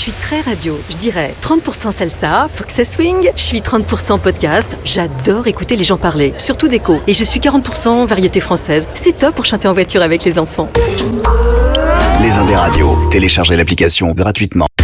suis très radio. Je dirais 30% salsa, folk swing. Je suis 30% podcast. J'adore écouter les gens parler, surtout d'écho. Et je suis 40% variété française. C'est top pour chanter en voiture avec les enfants. Les Indes radios. Téléchargez l'application gratuitement.